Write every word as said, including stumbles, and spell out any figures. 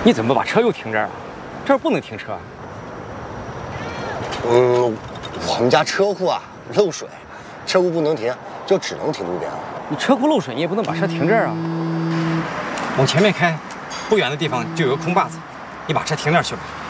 你怎么把车又停这儿了？这儿不能停车。 嗯，我们家车库啊漏水，车库不能停，就只能停路边了。 你车库漏水，你也不能把车停这儿啊。往前面开，不远的地方就有个空坝子，你把车停那儿去吧。